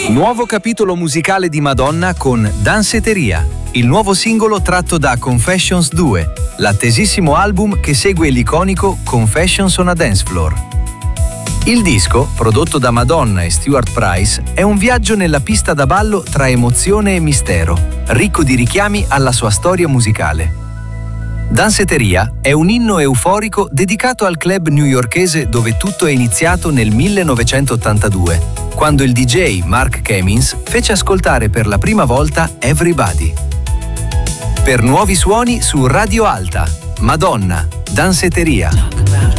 Nuovo capitolo musicale di Madonna con Danceteria, il nuovo singolo tratto da Confessions 2, l'attesissimo album che segue l'iconico Confessions on a Dance Floor. Il disco, prodotto da Madonna e Stuart Price, è un viaggio nella pista da ballo tra emozione e mistero, ricco di richiami alla sua storia musicale. Danceteria è un inno euforico dedicato al club newyorkese dove tutto è iniziato nel 1982, quando il DJ Mark Kemmins fece ascoltare per la prima volta Everybody. Per nuovi suoni su Radio Alta, Madonna, Danceteria.